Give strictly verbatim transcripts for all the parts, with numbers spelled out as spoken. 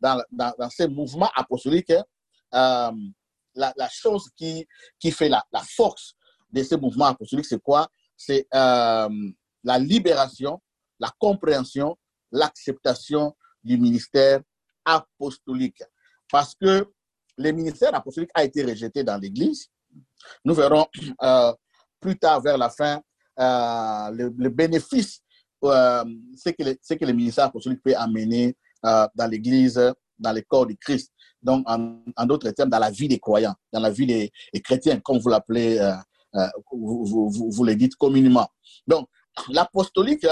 dans, dans, dans ces mouvements apostoliques, euh, la, la chose qui, qui fait la, la force de ces mouvements apostoliques, c'est quoi? C'est euh, la libération, la compréhension, l'acceptation du ministère apostolique. Parce que le ministère apostolique a été rejeté dans l'Église. Nous verrons euh, plus tard, vers la fin, euh, le, le bénéfice, euh, c'est que, le, que le ministère apostolique peut amener euh, dans l'Église, dans le corps du Christ. Donc, en, en d'autres termes, dans la vie des croyants, dans la vie des, des chrétiens, comme vous l'appelez, euh, euh, vous, vous, vous, vous le dites communément. Donc, l'apostolique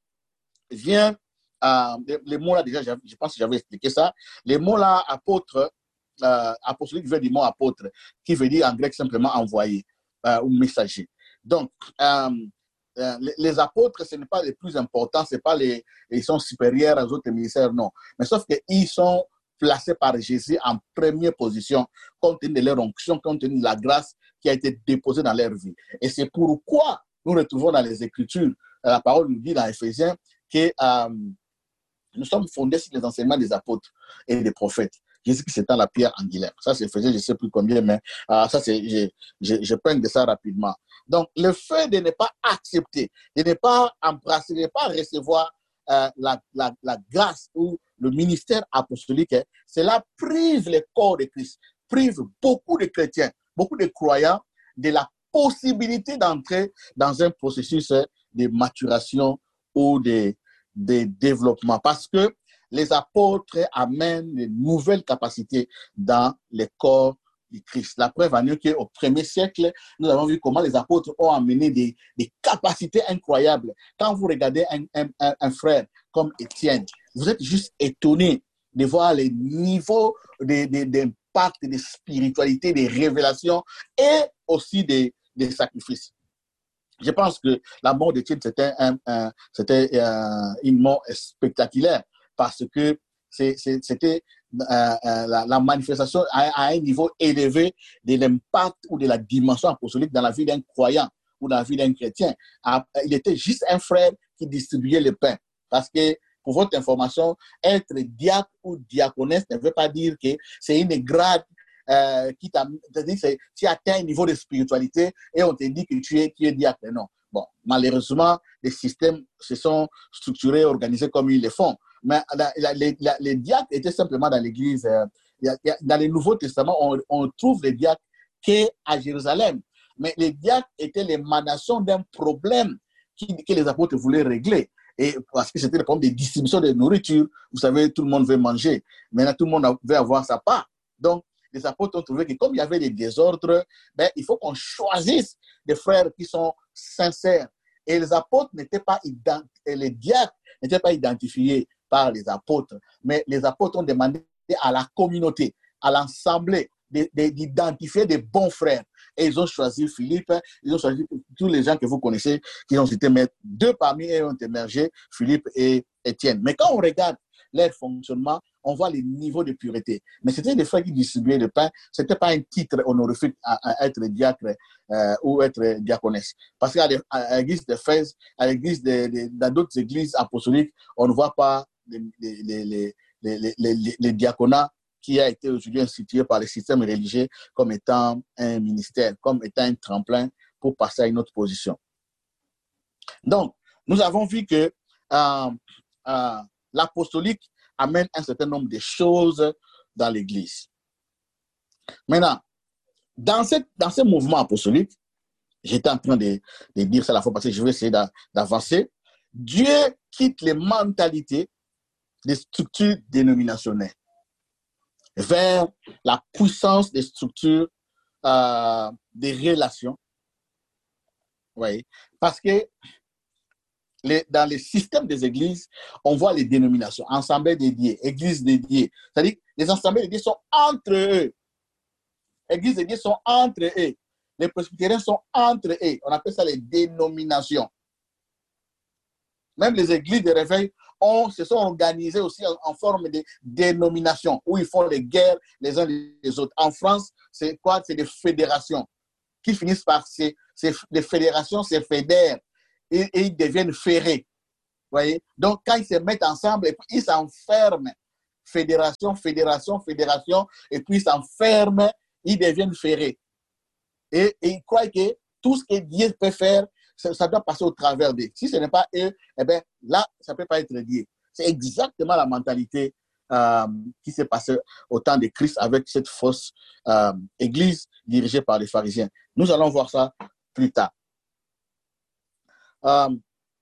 vient, euh, les, les mots là, déjà, je pense que j'avais expliqué ça, les mots là, apôtre, euh, apostolique vient du mot apôtre, qui veut dire en grec simplement envoyé euh, ou messager. Donc, euh, euh, les, les apôtres, ce n'est pas les plus importants, ce n'est pas les, ils sont supérieurs aux autres ministères, non. Mais sauf qu'ils sont placés par Jésus en première position, compte tenu de leur onction, compte tenu de la grâce qui a été déposée dans leur vie. Et c'est pourquoi nous retrouvons dans les Écritures, la parole nous dit dans Éphésiens que euh, nous sommes fondés sur les enseignements des apôtres et des prophètes. Jésus qui s'étend la pierre angulaire. Ça, c'est Éphésiens, je ne sais plus combien, mais euh, ça, c'est, je, je, je prends de ça rapidement. Donc, le fait de ne pas accepter, de ne pas embrasser, de ne pas recevoir euh, la, la, la grâce ou le ministère apostolique, hein, cela prive le corps de Christ, prive beaucoup de chrétiens, beaucoup de croyants de la possibilité d'entrer dans un processus de maturation ou de, de développement. Parce que les apôtres amènent de nouvelles capacités dans le corps du Christ. La preuve en est qu'au premier siècle, nous avons vu comment les apôtres ont amené des, des capacités incroyables. Quand vous regardez un, un, un frère comme Étienne, vous êtes juste étonné de voir les niveaux d'impact, de, de, de spiritualité, de révélation et aussi des, des sacrifices. Je pense que la mort d'Étienne, c'était un, un, c'était un, une mort spectaculaire parce que c'était euh, euh, la, la manifestation à, à un niveau élevé de l'impact ou de la dimension apostolique dans la vie d'un croyant ou dans la vie d'un chrétien. Il était juste un frère qui distribuait le pain. Parce que, pour votre information, être diacre ou diaconesse ne veut pas dire que c'est une grade euh, qui t'a dit que tu atteins un niveau de spiritualité et on te dit que tu es, tu es diacre. Non. Bon, malheureusement, les systèmes se sont structurés, organisés comme ils le font. Mais la, la, la, la, les diacres étaient simplement dans l'église. Euh, y a, y a, dans le Nouveau Testament, on, on trouve les diacres qu'à Jérusalem. Mais les diacres étaient l'émanation d'un problème qui, que les apôtres voulaient régler. Et parce que c'était le problème de distribution de nourriture. Vous savez, tout le monde veut manger. Maintenant, tout le monde veut avoir sa part. Donc, les apôtres ont trouvé que comme il y avait des désordres, ben, il faut qu'on choisisse des frères qui sont sincères. Et les apôtres n'étaient pas identifiés, les diacres n'étaient pas identifiés par les apôtres, mais les apôtres ont demandé à la communauté, à l'assemblée, d'identifier des bons frères. Et ils ont choisi Philippe, ils ont choisi tous les gens que vous connaissez, qui ont été mettre deux parmi eux ont émergé, Philippe et Étienne. Mais quand on regarde leur fonctionnement, on voit les niveaux de pureté. Mais c'était des frères qui distribuaient le pain, ce n'était pas un titre honorifique à, à être diacre euh, ou être diaconesse. Parce qu'à l'église d'Éphèse, à l'église de, de, dans d'autres églises apostoliques, on ne voit pas les, les, les, les, les, les, les, les diaconats qui a été aujourd'hui institué par le système religieux comme étant un ministère, comme étant un tremplin pour passer à une autre position. Donc, nous avons vu que euh, euh, l'apostolique amène un certain nombre de choses dans l'Église. Maintenant, dans, cette, dans ce mouvement apostolique, j'étais en train de, de dire ça la fois passée, je vais essayer d'avancer. Dieu quitte les mentalités des structures dénominationnelles vers la puissance des structures euh, des relations. Oui. Parce que les, dans les systèmes des églises, on voit les dénominations, assemblées dédiées, églises dédiées. C'est-à-dire que les assemblées dédiées sont entre eux. Églises dédiées sont entre eux. Les presbytériens sont entre eux. On appelle ça les dénominations. Même les églises de réveil on, se sont organisées aussi en, en forme de dénomination, où ils font les guerres les uns les autres. En France, c'est quoi? C'est des fédérations qui finissent par ces, ces les fédérations se fédèrent et, et ils deviennent ferrés. Voyez? Donc, quand ils se mettent ensemble, et puis ils s'enferment. fédération, fédération, fédération, et puis s'enferment, ils deviennent ferrés. Et, et ils croient que tout ce que Dieu peut faire, ça, ça doit passer au travers d'eux. Si ce n'est pas eux, eh bien là, ça ne peut pas être Dieu. C'est exactement la mentalité euh, qui s'est passée au temps de Christ avec cette fausse euh, église dirigée par les pharisiens. Nous allons voir ça plus tard. Euh,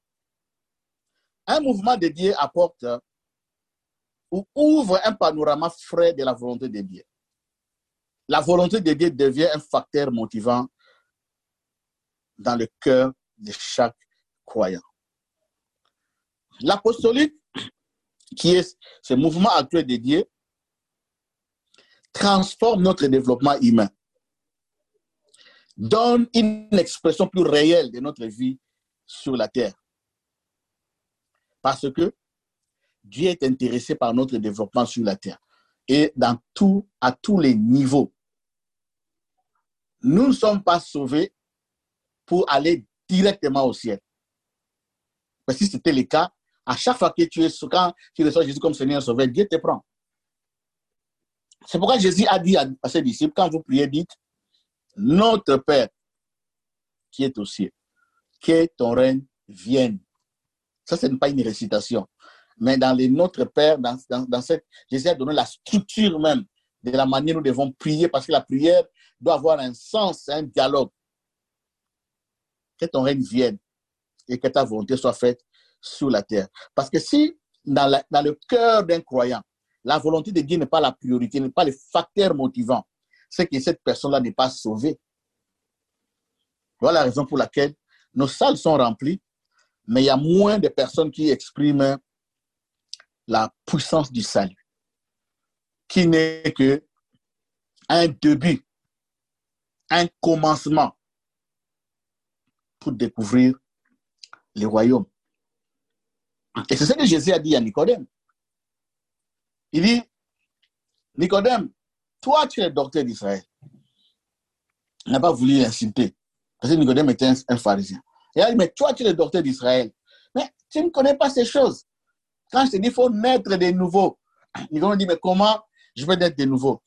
un mouvement de Dieu apporte ou ouvre un panorama frais de la volonté de Dieu. La volonté de Dieu devient un facteur motivant dans le cœur de chaque croyant. L'apostolique, qui est ce mouvement actuel de Dieu, transforme notre développement humain, donne une expression plus réelle de notre vie sur la terre. Parce que Dieu est intéressé par notre développement sur la terre et dans tout, à tous les niveaux. Nous ne sommes pas sauvés pour aller directement au ciel. Parce que si c'était le cas, à chaque fois que tu es quand tu reçois Jésus comme Seigneur et Sauveur, Dieu te prend. C'est pourquoi Jésus a dit à, à ses disciples, quand vous priez, dites, notre Père qui est au ciel, que ton règne vienne. Ça, ce n'est pas une récitation. Mais dans les Notre Père, dans, dans, dans cette, Jésus a donné la structure même de la manière dont nous devons prier, parce que la prière doit avoir un sens, un dialogue. Que ton règne vienne et que ta volonté soit faite sur la terre. Parce que si dans, la, dans le cœur d'un croyant, la volonté de Dieu n'est pas la priorité, n'est pas le facteur motivant, c'est que cette personne-là n'est pas sauvée. Voilà la raison pour laquelle nos salles sont remplies, mais il y a moins de personnes qui expriment la puissance du salut, qui n'est que un début, un commencement pour découvrir le royaume. Et c'est ce que Jésus a dit à Nicodème. Il dit, Nicodème, toi tu es docteur d'Israël. Il n'a pas voulu l'insulter, parce que Nicodème était un, un pharisien. Il a dit, mais toi tu es le docteur d'Israël. Mais tu ne connais pas ces choses. Quand je te dis qu'il faut naître de nouveau, Nicodème dit, mais comment je vais naître de nouveau?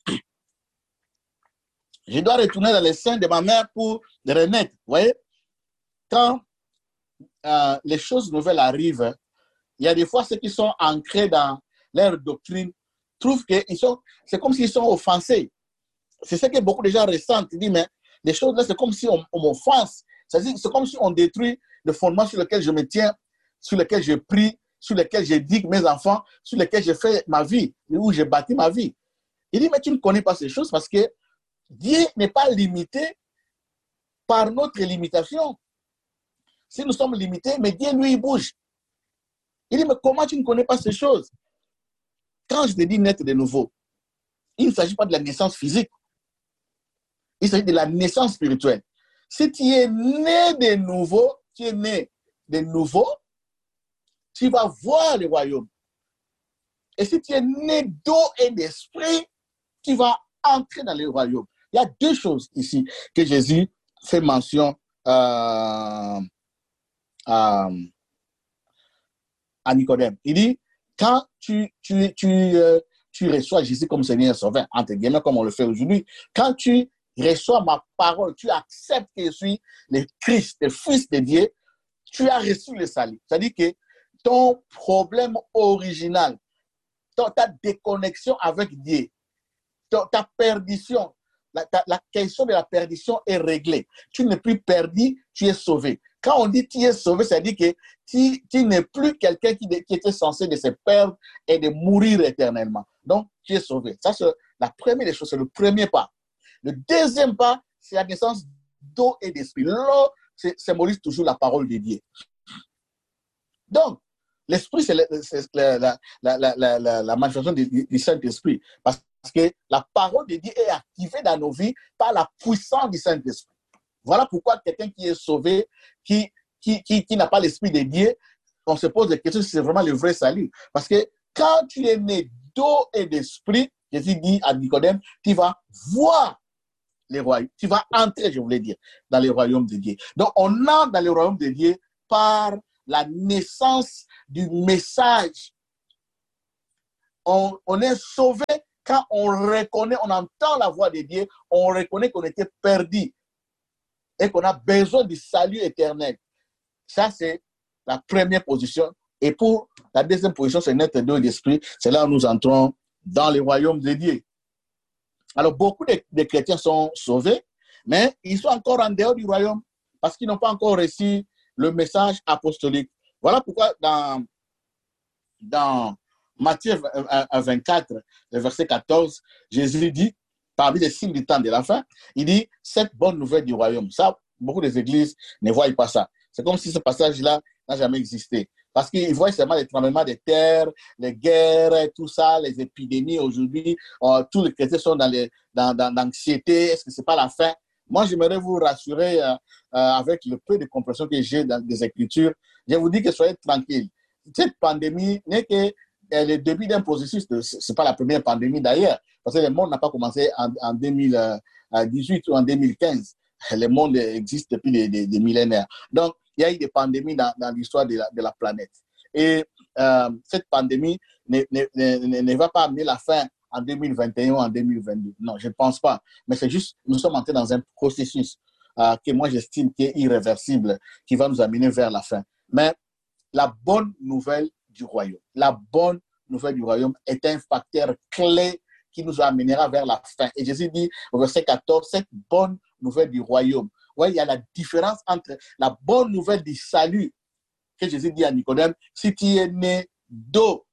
Je dois retourner dans les seins de ma mère pour renaître. Vous voyez? Quand euh, les choses nouvelles arrivent, il y a des fois ceux qui sont ancrés dans leur doctrine trouvent que c'est comme s'ils sont offensés. C'est ce que beaucoup de gens ressentent. Ils disent, mais les choses là, c'est comme si on, on m'offense. C'est comme si on détruit le fondement sur lequel je me tiens, sur lequel je prie, sur lequel j'éduque mes enfants, sur lequel je fais ma vie, où j'ai bâti ma vie. Il dit, mais tu ne connais pas ces choses parce que Dieu n'est pas limité par notre limitation. Si nous sommes limités, mais Dieu, lui, il bouge. Il dit, mais comment tu ne connais pas ces choses? Quand je te dis naître de nouveau, il ne s'agit pas de la naissance physique. Il s'agit de la naissance spirituelle. Si tu es né de nouveau, tu es né de nouveau, tu vas voir le royaume. Et si tu es né d'eau et d'esprit, tu vas entrer dans le royaume. Il y a deux choses ici que Jésus fait mention euh, euh, à Nicodème. Il dit, quand tu, tu, tu, euh, tu reçois Jésus comme Seigneur et Sauveur, entre guillemets, comme on le fait aujourd'hui, quand tu reçois ma parole, tu acceptes que je suis le Christ, le Fils de Dieu, tu as reçu le salut. C'est-à-dire que ton problème original, ton, ta déconnexion avec Dieu, ton, ta perdition, la, ta, la question de la perdition est réglée. Tu n'es plus perdu, tu es sauvé. Quand on dit tu es sauvé, ça veut dire que tu, tu n'es plus quelqu'un qui, qui était censé de se perdre et de mourir éternellement. Donc, tu es sauvé. Ça, c'est la première des choses, c'est le premier pas. Le deuxième pas, c'est la naissance d'eau et d'esprit. L'eau symbolise toujours la parole de Dieu. Donc, l'esprit, c'est la, la, la, la, la, la manifestation du, du Saint-Esprit. Parce que la parole de Dieu est activée dans nos vies par la puissance du Saint-Esprit. Voilà pourquoi quelqu'un qui est sauvé, qui, qui, qui, qui n'a pas l'esprit de Dieu, on se pose la question si c'est vraiment le vrai salut. Parce que quand tu es né d'eau et d'esprit, Jésus dit à Nicodème, tu vas voir les royaumes, tu vas entrer, je voulais dire, dans le royaume de Dieu. Donc, on entre dans le royaume de Dieu par la naissance du message on, on est sauvé quand on reconnaît, on entend la voix de Dieu, on reconnaît qu'on était perdu et qu'on a besoin du salut éternel. Ça, c'est la première position. Et pour la deuxième position, c'est notre don d'esprit. C'est là où nous entrons dans le royaume de Dieu. Alors, beaucoup de, de chrétiens sont sauvés, mais ils sont encore en dehors du royaume parce qu'ils n'ont pas encore reçu le message apostolique. Voilà pourquoi dans, dans Matthieu vingt-quatre, le verset quatorze, Jésus dit, parmi les signes du temps de la fin, il dit, cette bonne nouvelle du royaume. Ça, beaucoup des églises ne voient pas ça. C'est comme si ce passage-là n'a jamais existé. Parce qu'ils voient seulement les tremblements de terre, les guerres, tout ça, les épidémies aujourd'hui. Euh, tous les chrétiens sont dans, les, dans, dans l'anxiété. Est-ce que ce n'est pas la fin? Moi, j'aimerais vous rassurer euh, euh, avec le peu de compréhension que j'ai dans les Écritures. Je vous dis que soyez tranquilles. Cette pandémie n'est que le début d'un processus. Ce n'est pas la première pandémie d'ailleurs. Parce que le monde n'a pas commencé en, en deux mille dix-huit ou en deux mille quinze. Le monde existe depuis des, des, des millénaires. Donc, il y a eu des pandémies dans, dans l'histoire de la, de la planète. Et euh, cette pandémie ne, ne, ne, ne va pas amener la fin en deux mille vingt et un ou en deux mille vingt-deux. Non, je ne pense pas. Mais c'est juste, nous sommes entrés dans un processus euh, que moi j'estime qui est irréversible, qui va nous amener vers la fin. Mais la bonne nouvelle du royaume, la bonne nouvelle du royaume est un facteur clé qui nous amènera vers la fin. Et Jésus dit au verset quatorze, cette bonne nouvelle du royaume. Ouais, il y a la différence entre la bonne nouvelle du salut que Jésus dit à Nicodème, si tu es né d'eau,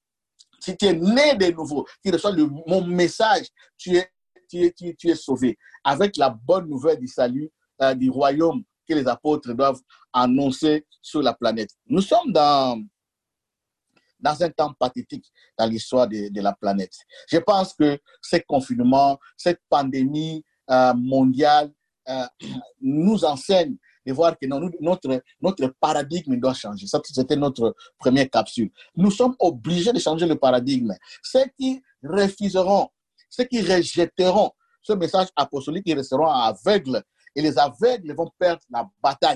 si tu es né de nouveau, tu reçois le, mon message, tu es, tu, es, tu, es, tu es sauvé. Avec la bonne nouvelle du salut, euh, du royaume que les apôtres doivent annoncer sur la planète. Nous sommes dans, dans un temps pathétique dans l'histoire de, de la planète. Je pense que ce confinement, cette pandémie euh, mondiale, Euh, nous enseigne de voir que non, nous, notre, notre paradigme doit changer. Ça, c'était notre première capsule. Nous sommes obligés de changer le paradigme. Ceux qui refuseront, ceux qui rejetteront ce message apostolique, ils resteront aveugles. Et les aveugles vont perdre la bataille.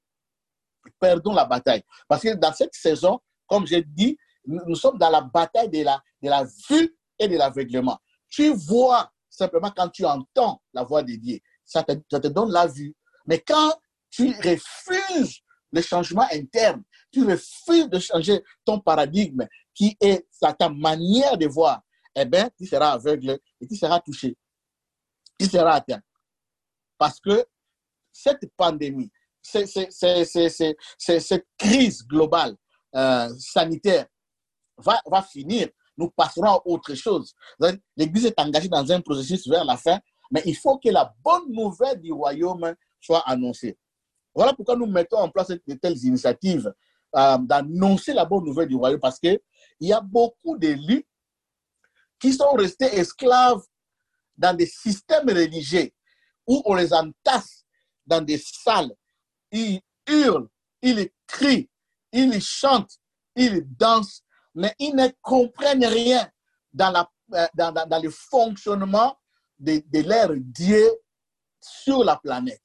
Perdons la bataille. Parce que dans cette saison, comme j'ai dit, nous, nous sommes dans la bataille de la, de la vue et de l'aveuglement. Tu vois simplement quand tu entends la voix de Dieu. Ça te, ça te donne la vue. Mais quand tu refuses le changement interne, tu refuses de changer ton paradigme, qui est ta manière de voir, eh bien, tu seras aveugle et tu seras touché. Tu seras atteint. Parce que cette pandémie, c'est, c'est, c'est, c'est, c'est, c'est, cette crise globale euh, sanitaire va, va finir. Nous passerons à autre chose. L'Église est engagée dans un processus vers la fin. Mais il faut que la bonne nouvelle du royaume soit annoncée. Voilà pourquoi nous mettons en place de telles initiatives euh, d'annoncer la bonne nouvelle du royaume, parce qu'il y a beaucoup d'élus qui sont restés esclaves dans des systèmes religieux où on les entasse dans des salles. Ils hurlent, ils crient, ils chantent, ils dansent, mais ils ne comprennent rien dans, la, dans, dans, dans le fonctionnement de, de leur Dieu sur la planète.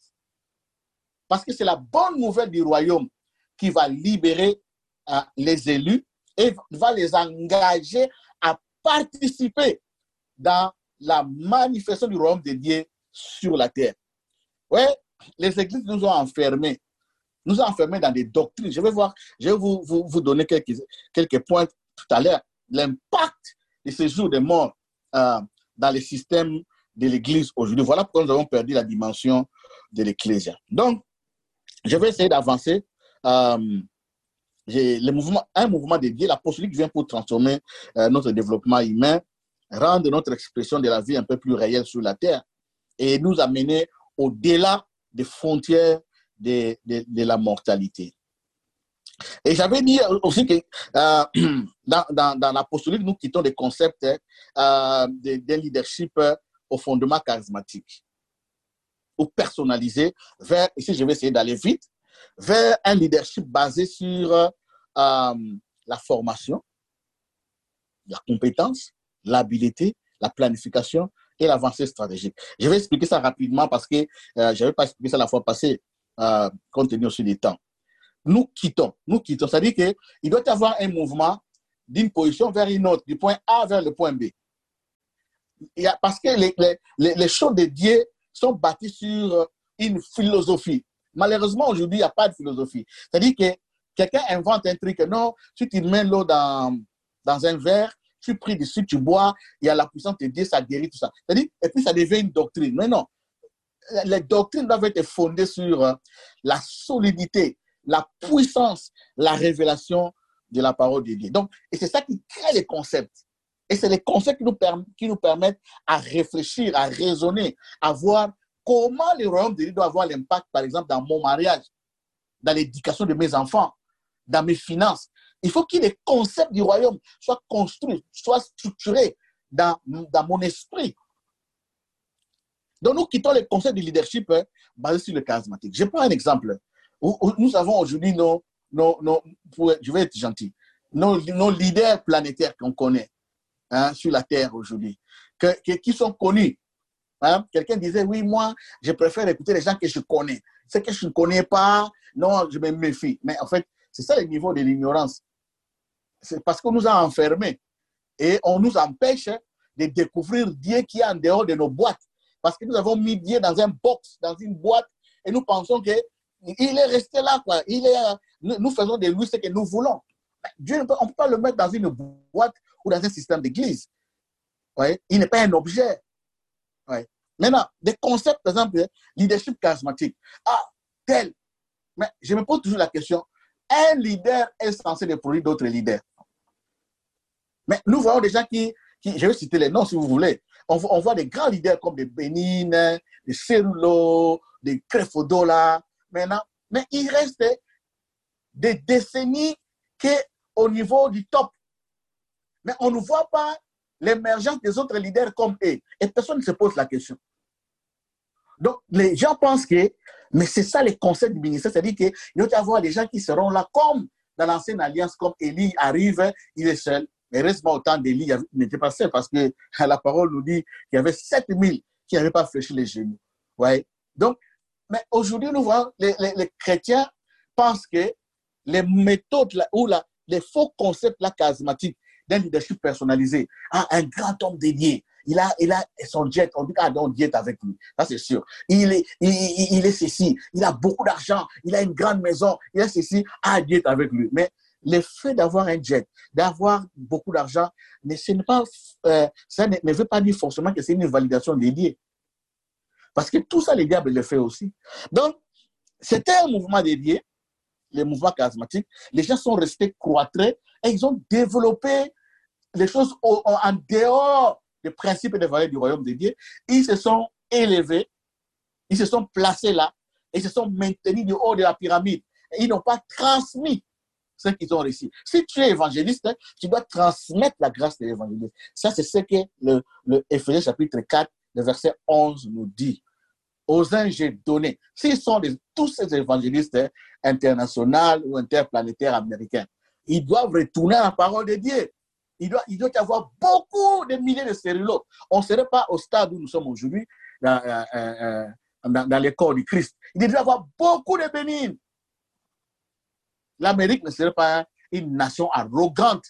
Parce que c'est la bonne nouvelle du royaume qui va libérer euh, les élus et va les engager à participer dans la manifestation du royaume de Dieu sur la terre. Oui, les églises nous ont enfermés. Nous ont enfermés dans des doctrines. Je vais voir, je vais vous, vous, vous donner quelques, quelques points tout à l'heure. L'impact de ces jours de mort euh, dans le système de l'Église aujourd'hui. Voilà pourquoi nous avons perdu la dimension de l'Ecclésia. Donc, je vais essayer d'avancer. Euh, le mouvement, un mouvement dédié, l'apostolique vient pour transformer euh, notre développement humain, rendre notre expression de la vie un peu plus réelle sur la terre et nous amener au-delà des frontières de, de, de la mortalité. Et j'avais dit aussi que euh, dans, dans, dans l'apostolique, nous quittons des concepts euh, d'un leadership au fondement charismatique ou personnalisé vers, ici je vais essayer d'aller vite, vers un leadership basé sur euh, la formation, la compétence, l'habileté, la planification et l'avancée stratégique. Je vais expliquer ça rapidement parce que euh, je n'avais pas expliqué ça la fois passée, euh, compte tenu aussi des temps. Nous quittons, nous quittons, c'est-à-dire qu'il doit y avoir un mouvement d'une position vers une autre, du point A vers le point B. Il y a, parce que les, les, les choses de Dieu sont bâties sur une philosophie. Malheureusement, aujourd'hui, il n'y a pas de philosophie. C'est-à-dire que quelqu'un invente un truc, non, si tu mets l'eau dans, dans un verre, tu pries dessus, tu bois, il y a la puissance de Dieu, ça guérit tout ça. C'est-à-dire, et puis ça devient une doctrine. Mais non, les doctrines doivent être fondées sur la solidité, la puissance, la révélation de la parole de Dieu. Donc, et c'est ça qui crée les concepts. Et c'est les concepts qui nous, qui nous permettent à réfléchir, à raisonner, à voir comment le royaume de Dieu doit avoir l'impact, par exemple, dans mon mariage, dans l'éducation de mes enfants, dans mes finances. Il faut que les concepts du royaume soient construits, soient structurés dans, dans mon esprit. Donc, nous quittons les concepts de leadership hein, basés sur le charismatique. Je prends un exemple. Où, où nous avons aujourd'hui nos, nos, nos pour, je vais être gentil, nos, nos leaders planétaires qu'on connaît hein, sur la Terre aujourd'hui, que, que, qui sont connus. Hein? Quelqu'un disait, oui, moi, je préfère écouter les gens que je connais. Ceux que je ne connais pas, non, je me méfie. Mais en fait, c'est ça le niveau de l'ignorance. C'est parce qu'on nous a enfermés et on nous empêche de découvrir Dieu qui est en dehors de nos boîtes. Parce que nous avons mis Dieu dans un box, dans une boîte, et nous pensons qu'il est resté là. Quoi. Il est, nous, nous faisons de lui ce que nous voulons. Dieu, on ne peut pas le mettre dans une boîte ou dans un système d'église. Ouais. Il n'est pas un objet. Ouais. Maintenant, des concepts, par exemple, leadership charismatique. Ah, tel. Mais je me pose toujours la question, un leader est censé produire d'autres leaders. Mais nous voyons des gens qui, qui, je vais citer les noms si vous voulez, on, on voit des grands leaders comme des Bénin, des Cerulo, des Crefodola, maintenant, mais il reste des décennies qu'au niveau du top. Mais on ne voit pas l'émergence des autres leaders comme eux. Et personne ne se pose la question. Donc, les gens pensent que, mais c'est ça les concepts du ministère, c'est-à-dire qu'il doit y avoir des gens qui seront là, comme dans l'ancienne alliance, comme Élie arrive, il est seul. Mais heureusement, au temps d'Élie, il n'était pas seul, parce que la parole nous dit qu'il y avait sept mille qui n'avaient pas fléchi les genoux. Ouais. Donc, mais aujourd'hui, nous voyons, les, les, les chrétiens pensent que les méthodes là, ou là, les faux concepts là, charismatiques d'un leadership personnalisé, ah, un grand homme dédié, il a, il a son jet, on dit, ah non, Dieu est avec lui, ça c'est sûr. Il est, il, il, il est ceci, il a beaucoup d'argent, il a une grande maison, il a ceci, ah, Dieu est avec lui. Mais le fait d'avoir un jet, d'avoir beaucoup d'argent, ce n'est pas, euh, ça ne, ne veut pas dire forcément que c'est une validation dédiée. Parce que tout ça, les diables le font aussi. Donc, c'était un mouvement dédié, les mouvements charismatiques. Les gens sont restés cloîtrés et ils ont développé les choses au, en dehors des principes et des valeurs du royaume de Dieu. Ils se sont élevés, ils se sont placés là, et ils se sont maintenus du haut de la pyramide. Et ils n'ont pas transmis ce qu'ils ont réussi. Si tu es évangéliste, tu dois transmettre la grâce de l'évangéliste. Ça, c'est ce que le, le Éphésiens chapitre quatre, le verset onze nous dit. Aux uns j'ai donné. S'ils sont des, tous ces évangélistes hein, internationaux ou interplanétaires américains, ils doivent retourner à la parole de Dieu. Il doit, il doit y avoir beaucoup de milliers de cérulotes. On ne serait pas au stade où nous sommes aujourd'hui, dans, euh, euh, dans, dans les corps du Christ. Il doit y avoir beaucoup de bénignes. L'Amérique ne serait pas une nation arrogante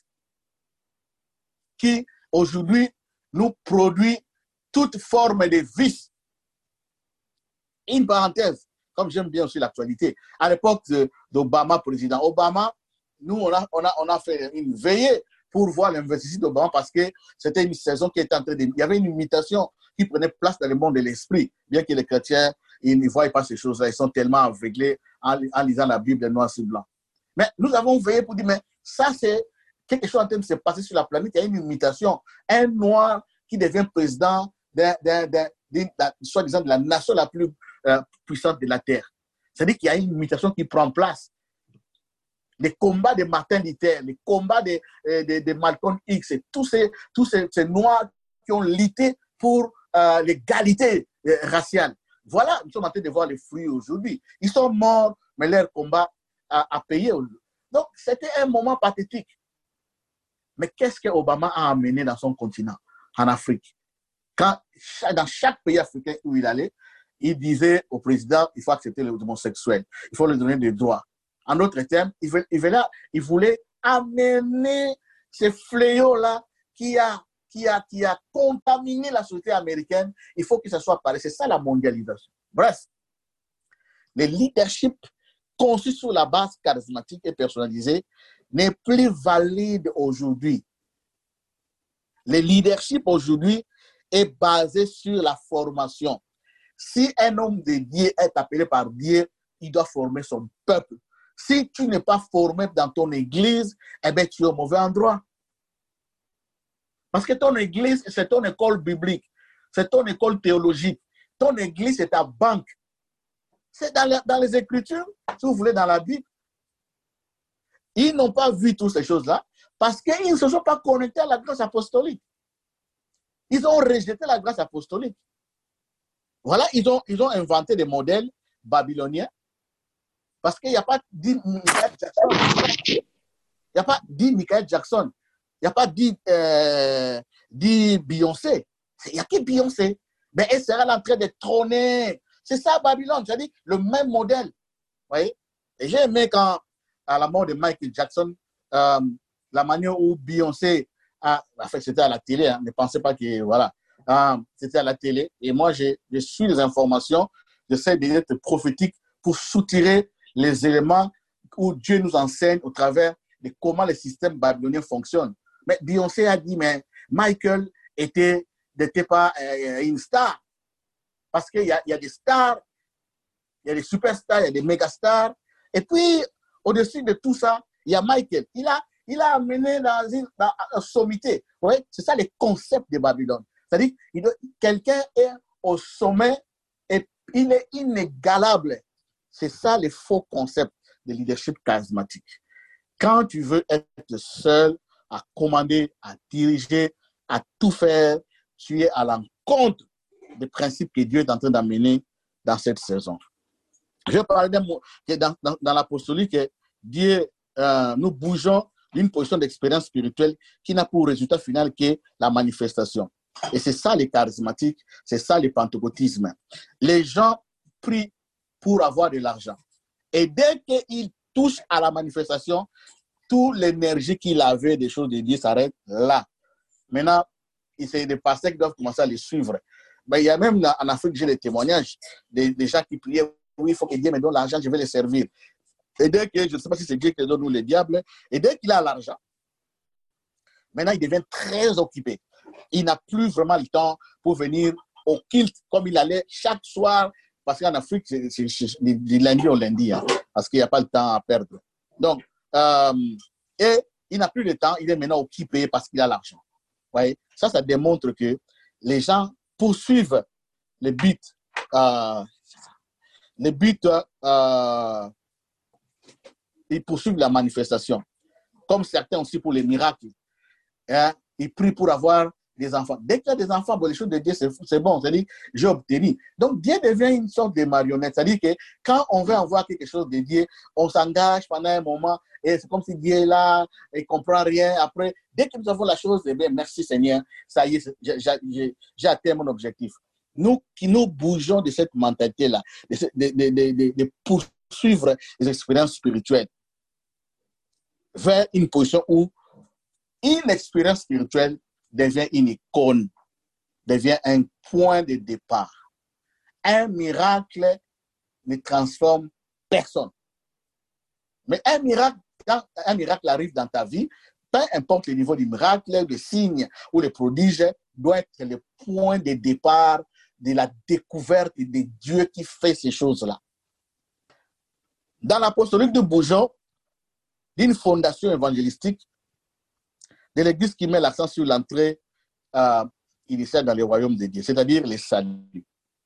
qui, aujourd'hui, nous produit toute forme de vice. Une parenthèse, comme j'aime bien aussi l'actualité, à l'époque d'Obama, président Obama, nous, on a, on, a, on a fait une veillée pour voir l'investissement d'Obama parce que c'était une saison qui était en train de... Il y avait une imitation qui prenait place dans le monde de l'esprit, bien que les chrétiens, ils ne voient pas ces choses-là, ils sont tellement aveuglés en, en lisant la Bible de noir sur blanc. Mais nous avons veillé pour dire, mais ça, c'est quelque chose en train de se passer sur la planète. Il y a une imitation. Un noir qui devient président d'un, d'un, d'un, d'un, soi-disant de la nation la plus euh, puissante de la Terre. C'est-à-dire qu'il y a une imitation qui prend place. Les combats de Martin Luther, les combats de, de, de Malcolm X, et tous ces, tous ces, ces noirs qui ont lutté pour euh, l'égalité euh, raciale. Voilà, nous sommes en train de voir les fruits aujourd'hui. Ils sont morts, mais leur combat a, a payé. Donc, c'était un moment pathétique. Mais qu'est-ce que Obama a amené dans son continent, en Afrique? Quand, dans chaque pays africain où il allait, il disait au président, il faut accepter les homosexuels, il faut leur donner des droits. En d'autres termes, il voulait, il voulait amener ce fléau-là qui a, qui, a, qui a contaminé la société américaine, il faut que ça soit pareil. C'est ça la mondialisation. Bref, le leadership conçu sur la base charismatique et personnalisée n'est plus valide aujourd'hui. Le leadership aujourd'hui est basé sur la formation. Si un homme de Dieu est appelé par Dieu, il doit former son peuple. Si tu n'es pas formé dans ton église, eh bien, tu es au mauvais endroit. Parce que ton église, c'est ton école biblique, c'est ton école théologique. Ton église, c'est ta banque. C'est dans, les, dans les Écritures, si vous voulez, dans la Bible. Ils n'ont pas vu toutes ces choses-là parce qu'ils ne se sont pas connectés à la grâce apostolique. Ils ont rejeté la grâce apostolique. Voilà, ils ont, ils ont inventé des modèles babyloniens parce qu'il n'y a pas dit Michael Jackson. Il n'y a pas dit Michael Jackson. Il n'y a pas dit, euh, dit Beyoncé. Il n'y a que Beyoncé. Mais elle sera en train de trôner. C'est ça Babylone, c'est-à-dire le même modèle. Vous voyez? Et j'ai aimé quand, à la mort de Michael Jackson, euh, la manière où Beyoncé a, en fait, c'était à la télé, hein, ne pensez pas que, voilà, euh, c'était à la télé. Et moi, je suis les informations, j'essaie d'être prophétique pour soutirer les éléments où Dieu nous enseigne au travers de comment le système babylonien fonctionne. Mais Beyoncé a dit, mais Michael était, n'était pas euh, une star. Parce qu'il y a, il y a des stars, il y a des superstars, il y a des mégastars. Et puis, au-dessus de tout ça, il y a Michael. Il a, il a amené dans une, dans une sommité. Vous voyez, c'est ça le concept de Babylone. C'est-à-dire, quelqu'un est au sommet et il est inégalable. C'est ça le faux concept de leadership charismatique. Quand tu veux être seul à commander, à diriger, à tout faire, tu es à l'encontre des principes que Dieu est en train d'amener dans cette saison. Je vais parler d'un mot que dans, dans, dans l'apostolique, Dieu, euh, nous bougeons d'une position d'expérience spirituelle qui n'a pour résultat final que la manifestation. Et c'est ça les charismatiques, c'est ça le pentecôtisme. Les gens prient pour avoir de l'argent. Et dès qu'ils touchent à la manifestation, toute l'énergie qu'il avait des choses de Dieu s'arrête là. Maintenant, c'est des pasteurs qui doivent commencer à les suivre. Ben, il y a même en Afrique, j'ai des témoignages des, des gens qui priaient, oui, il faut que Dieu me donne l'argent, je vais les servir. Et dès que, je ne sais pas si c'est Dieu qui donne ou le diable, et dès qu'il a l'argent, maintenant il devient très occupé. Il n'a plus vraiment le temps pour venir au culte comme il allait chaque soir, parce qu'en Afrique, c'est du lundi au lundi, hein, parce qu'il n'y a pas le temps à perdre. Donc, euh, et il n'a plus le temps, il est maintenant occupé parce qu'il a l'argent. Ouais. Ça, ça démontre que les gens poursuivent les buts, euh, les buts, euh, ils poursuivent la manifestation. Comme certains aussi pour les miracles. Hein, ils prient pour avoir des enfants. Dès qu'il y a des enfants, bon, les choses de Dieu, c'est bon. C'est-à-dire, j'ai obtenu. Donc, Dieu devient une sorte de marionnette. C'est-à-dire que quand on veut avoir quelque chose de Dieu, on s'engage pendant un moment et c'est comme si Dieu est là, il ne comprend rien. Après, dès que nous avons la chose, eh bien, merci Seigneur, ça y est, j'ai atteint mon objectif. Nous qui nous bougeons de cette mentalité-là, de, de, de, de, de poursuivre les expériences spirituelles vers une position où une expérience spirituelle devient une icône, devient un point de départ. Un miracle ne transforme personne. Mais un miracle, quand un miracle arrive dans ta vie, peu importe le niveau du miracle, le signe ou le prodige, doit être le point de départ de la découverte de Dieu qui fait ces choses-là. Dans l'apostolique de Bougeon, d'une fondation évangélistique, de l'église qui met l'accent sur l'entrée euh, initiale dans le royaume de Dieu, c'est-à-dire le salut.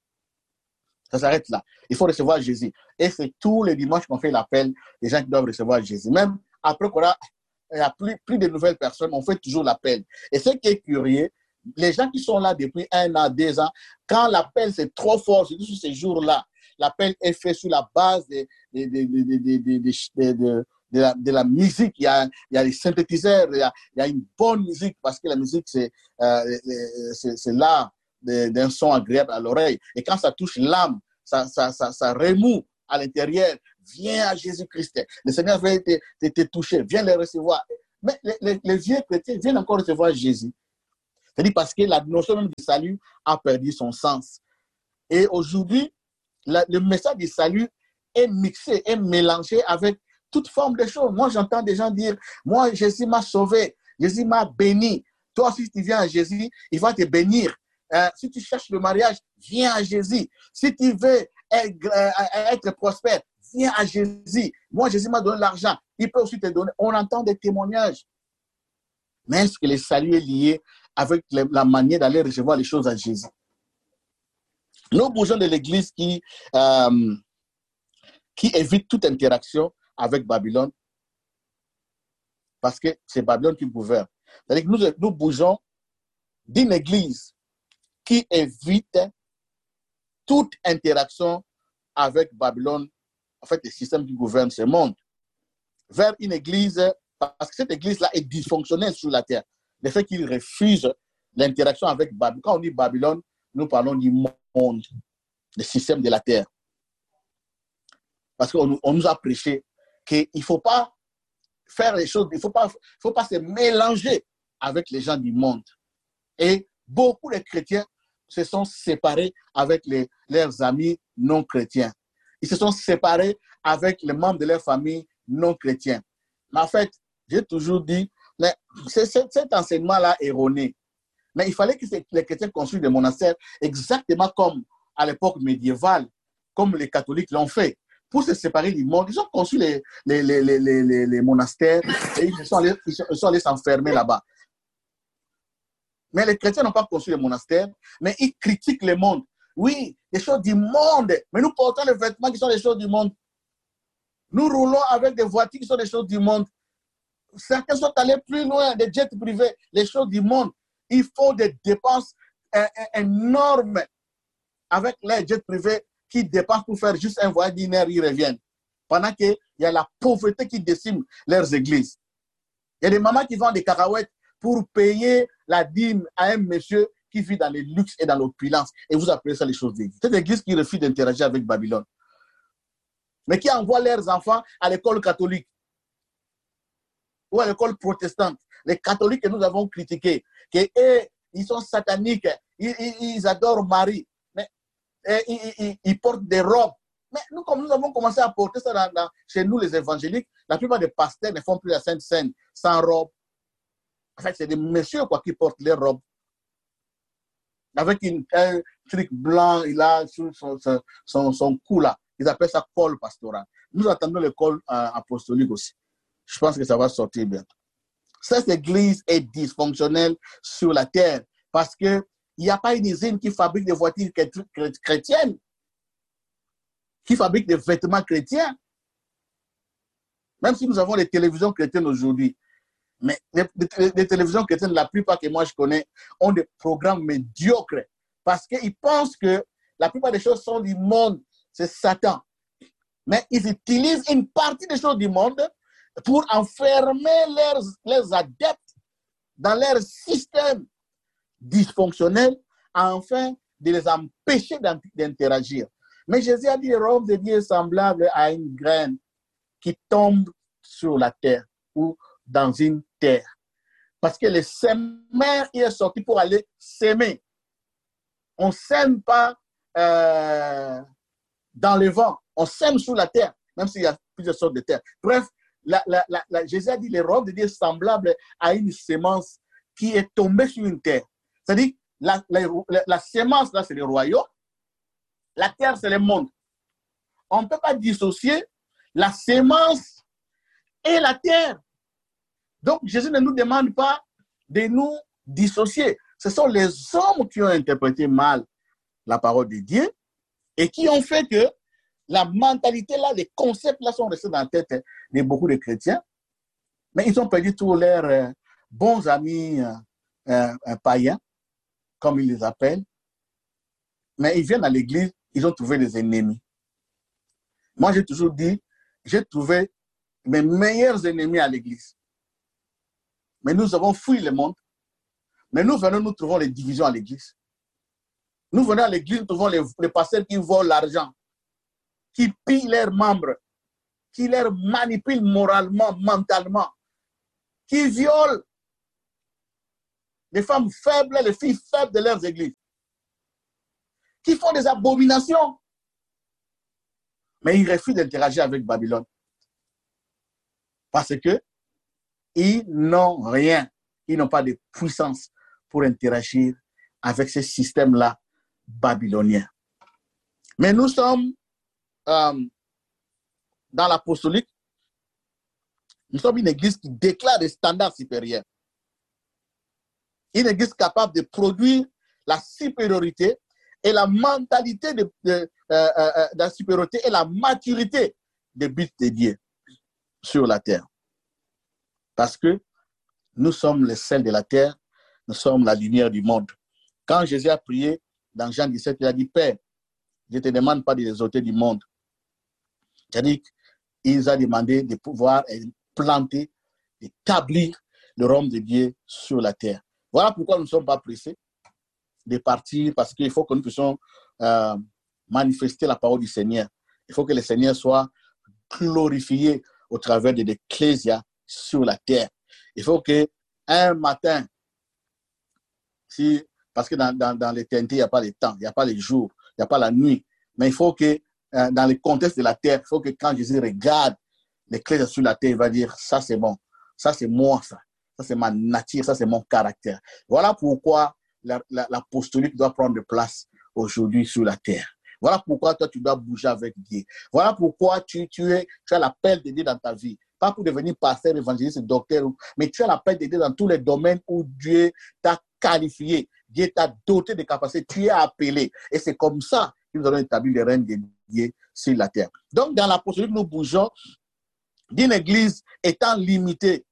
Ça s'arrête là. Il faut recevoir Jésus. Et c'est tous les dimanches qu'on fait l'appel des gens qui doivent recevoir Jésus. Même après qu'on a, il y a plus, plus de nouvelles personnes, on fait toujours l'appel. Et ce qui est curieux, les gens qui sont là depuis un an, deux ans, quand l'appel c'est trop fort, surtout sur ces jours-là, l'appel est fait sur la base de, de, de, de, de, de, de, de De la, de la musique, il y a, il y a les synthétiseurs, il y a, il y a une bonne musique parce que la musique, c'est euh, c'est l'art d'un son agréable à l'oreille. Et quand ça touche l'âme, ça, ça, ça, ça remoue à l'intérieur. Viens à Jésus-Christ. Le Seigneur veut te, te, te toucher. Viens le recevoir. Mais les, les, les vieux chrétiens viennent encore recevoir Jésus. C'est-à-dire parce que la notion même du salut a perdu son sens. Et aujourd'hui, le message du salut est mixé, est mélangé avec toute forme de choses. Moi, j'entends des gens dire, moi, Jésus m'a sauvé, Jésus m'a béni. Toi, si tu viens à Jésus, il va te bénir. Euh, si tu cherches le mariage, viens à Jésus. Si tu veux être, euh, être prospère, viens à Jésus. Moi, Jésus m'a donné l'argent. Il peut aussi te donner. On entend des témoignages. Mais est-ce que le salut est lié avec la manière d'aller recevoir les choses à Jésus? Nous bougeons de l'Église qui, euh, qui évite toute interaction avec Babylone parce que c'est Babylone qui gouverne. C'est-à-dire que nous, nous bougeons d'une Église qui évite toute interaction avec Babylone, en fait, le système qui gouverne ce monde, vers une Église, parce que cette Église-là est dysfonctionnelle sur la terre. Le fait qu'il refuse l'interaction avec Babylone. Quand on dit Babylone, nous parlons du monde, le système de la terre. Parce qu'on on nous a prêché qu'il ne faut pas faire les choses, il ne faut pas, faut pas se mélanger avec les gens du monde. Et beaucoup de chrétiens se sont séparés avec les, leurs amis non chrétiens. Ils se sont séparés avec les membres de leur famille non chrétiens. Mais en fait, j'ai toujours dit, c'est, c'est, cet enseignement-là est erroné. Mais il fallait que les chrétiens construisent des monastères exactement comme à l'époque médiévale, comme les catholiques l'ont fait. Pour se séparer du monde, ils ont construit les, les, les, les, les, les monastères et ils sont allés, ils sont allés s'enfermer là-bas. Mais les chrétiens n'ont pas construit les monastères, mais ils critiquent le monde. Oui, les choses du monde, mais nous portons les vêtements qui sont les choses du monde. Nous roulons avec des voitures qui sont les choses du monde. Certains sont allés plus loin, des jets privés, les choses du monde. Il faut des dépenses énormes avec les jets privés qui dépensent pour faire juste un voyage d'une heure, ils reviennent. Pendant qu'il y a la pauvreté qui décime leurs églises. Il y a des mamans qui vendent des cacahuètes pour payer la dîme à un monsieur qui vit dans les luxes et dans l'opulence. Et vous appelez ça les choses d'église. C'est l'église qui refuse d'interagir avec Babylone. Mais qui envoie leurs enfants à l'école catholique ou à l'école protestante. Les catholiques que nous avons critiqués, qu'ils sont sataniques, ils, ils, ils adorent Marie, mais ils, ils, ils portent des robes. Mais nous, comme nous avons commencé à porter ça dans, dans, chez nous, les évangéliques, la plupart des pasteurs ne font plus la Sainte Seine sans robe. En fait, c'est des messieurs quoi, qui portent les robes. Avec une, un truc blanc, il a sur son, son, son, son cou là. Ils appellent ça col pastoral. Nous attendons le col euh, apostolique aussi. Je pense que ça va sortir bientôt. Cette église est dysfonctionnelle sur la terre parce qu'il n'y a pas une usine qui fabrique des voitures chrétiennes, qui fabrique des vêtements chrétiens. Même si nous avons des télévisions chrétiennes aujourd'hui, mais les, les, les télévisions chrétiennes, la plupart que moi je connais, ont des programmes médiocres parce qu'ils pensent que la plupart des choses sont du monde, c'est Satan. Mais ils utilisent une partie des choses du monde pour enfermer leurs, leurs adeptes dans leur système dysfonctionnel afin de les empêcher d'interagir. Mais Jésus a dit, le royaume de Dieu est semblable à une graine qui tombe sur la terre ou dans une terre. Parce que le semeur est sorti pour aller s'aimer. On ne sème pas euh, dans le vent, on sème sur la terre, même s'il y a plusieurs sortes de terre. Bref, la, la, la, la, Jésus a dit le royaume de Dieu est semblable à une semence qui est tombée sur une terre. C'est-à-dire, la, la, la, la semence, là, c'est le royaume. La terre, c'est le monde. On ne peut pas dissocier la semence et la terre. Donc, Jésus ne nous demande pas de nous dissocier. Ce sont les hommes qui ont interprété mal la parole de Dieu et qui ont fait que la mentalité là, les concepts là sont restés dans la tête de beaucoup de chrétiens, mais ils ont perdu tous leurs euh, bons amis euh, euh, païens, comme ils les appellent. Mais ils viennent à l'église, ils ont trouvé des ennemis. Moi, j'ai toujours dit, j'ai trouvé mes meilleurs ennemis à l'église. Mais nous avons fui le monde. Mais nous venons, nous trouvons les divisions à l'église. Nous venons à l'église, nous trouvons les, les pasteurs qui volent l'argent, qui pillent leurs membres, qui les manipulent moralement, mentalement. qui violent les femmes faibles, les filles faibles de leurs églises, qui font des abominations. Mais ils refusent d'interagir avec Babylone. Parce qu'ils n'ont rien. Ils n'ont pas de puissance pour interagir avec ce système-là babylonien. Mais nous sommes euh, dans l'apostolique, nous sommes une église qui déclare des standards supérieurs. Une église capable de produire la supériorité et la mentalité de, de, euh, euh, de la supériorité et la maturité des buts de Dieu sur la terre. Parce que nous sommes les sels de la terre, nous sommes la lumière du monde. Quand Jésus a prié dans Jean dix-sept, il a dit, Père, je ne te demande pas de les ôter du monde. C'est-à-dire qu'il nous a demandé de pouvoir planter, d'établir le royaume de Dieu sur la terre. Voilà pourquoi nous ne sommes pas pressés de partir, parce qu'il faut que nous puissions euh, manifester la parole du Seigneur. Il faut que le Seigneur soit glorifié au travers de l'ecclésia sur la terre. Il faut qu'un matin, si, parce que dans, dans, dans l'éternité, il n'y a pas le temps, il n'y a pas les jours, il n'y a pas la nuit, mais il faut que euh, dans le contexte de la terre, il faut que quand Jésus regarde l'ecclésia sur la terre, il va dire, ça c'est bon, ça c'est moi, ça. Ça, c'est ma nature, ça, c'est mon caractère. Voilà pourquoi l'apostolique la, la, doit prendre place aujourd'hui sur la terre. Voilà pourquoi toi, tu dois bouger avec Dieu. Voilà pourquoi tu, tu, es, tu as l'appel de Dieu dans ta vie. Pas pour devenir pasteur, évangéliste, docteur, mais tu as l'appel de Dieu dans tous les domaines où Dieu t'a qualifié. Dieu t'a doté de capacités. Tu es appelé. Et c'est comme ça que nous allons établir le règne de Dieu sur la terre. Donc, dans l'apostolique, nous bougeons d'une église étant limitée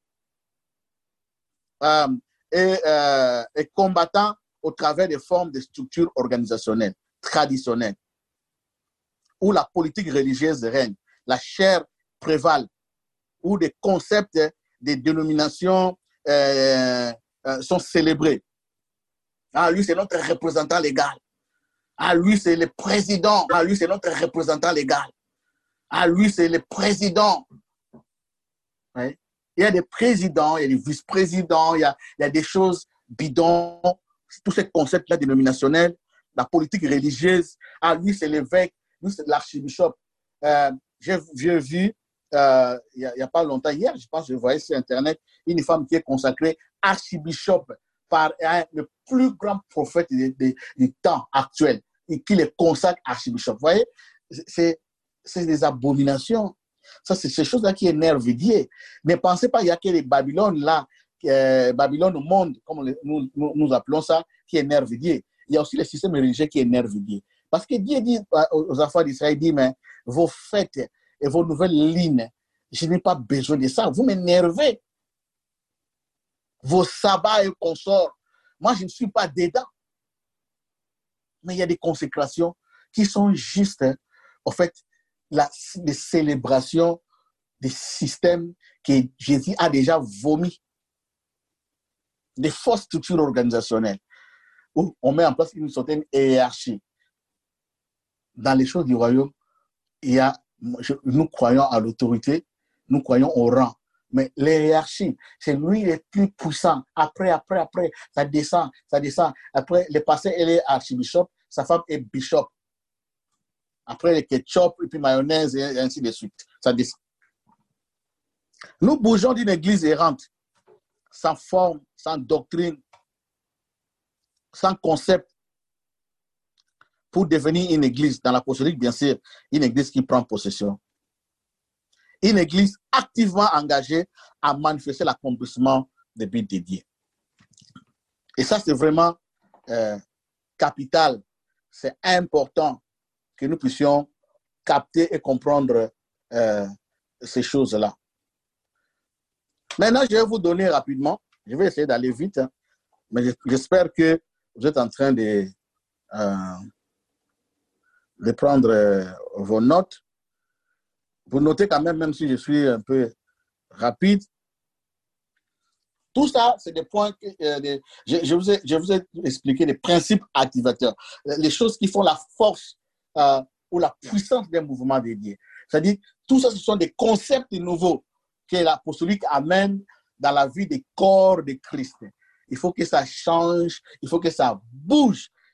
Euh, et, euh, et combattant au travers des formes de structures organisationnelles, traditionnelles, où la politique religieuse règne, la chair prévale, où des concepts, des dénominations euh, euh, sont célébrés. Ah, lui, c'est notre représentant légal. Ah, lui, c'est le président. Ah, lui, c'est notre représentant légal. Ah, lui, c'est le président. Oui. Il y a des présidents, il y a des vice-présidents, il y a, il y a des choses bidons, tous ces concepts-là dénominationnels, la politique religieuse. Ah, lui, c'est l'évêque, lui, c'est l'archibishop. Euh, J'ai vu, euh, il n'y a, a pas longtemps, hier, je pense que je voyais sur Internet, une femme qui est consacrée archibishop par hein, le plus grand prophète de, de, du temps actuel, et qui le consacre archibishop. Vous voyez, c'est des abominations. Ça, c'est ces choses-là qui énervent Dieu. Ne pensez pas qu'il y a que les Babylone là, euh, Babylone au monde, comme les, nous, nous, nous appelons ça, qui énervent Dieu. Il y a aussi le système religieux qui énerve Dieu. Parce que Dieu dit aux enfants d'Israël, dit, mais vos fêtes et vos nouvelles lignes, je n'ai pas besoin de ça. Vous m'énervez. Vos sabbats et consorts, moi, je ne suis pas dedans. Mais il y a des consécrations qui sont justes, hein, en fait, La, les célébrations des systèmes que Jésus a déjà vomi, des fausses structures organisationnelles, où on met en place une certaine hiérarchie. Dans les choses du royaume, il y a, nous croyons à l'autorité, nous croyons au rang, mais les hiérarchies, c'est lui le plus puissant. Après, après, après, ça descend, ça descend. Après, le pasteur, il est archibishop, sa femme est bishop. Après, le ketchup, et puis mayonnaise, et ainsi de suite. Ça descend. Nous bougeons d'une église errante, sans forme, sans doctrine, sans concept, pour devenir une église, dans l'apostolique, bien sûr, une église qui prend possession. Une église activement engagée à manifester l'accomplissement des buts de Dieu. Et ça, c'est vraiment euh, capital. C'est important que nous puissions capter et comprendre euh, ces choses-là. Maintenant, je vais vous donner rapidement, je vais essayer d'aller vite, hein, mais j'espère que vous êtes en train de, euh, de prendre euh, vos notes. Vous notez quand même, même si je suis un peu rapide. Tout ça, c'est des points que euh, les, je, je, vous ai, je vous ai expliqué les principes activateurs, les choses qui font la force euh, ou la puissance d'un mouvement dédié. C'est-à-dire, tout ça, ce sont des concepts nouveaux que l'apostolique amène dans la vie des corps de Christ. Il faut que ça change, il faut que ça bouge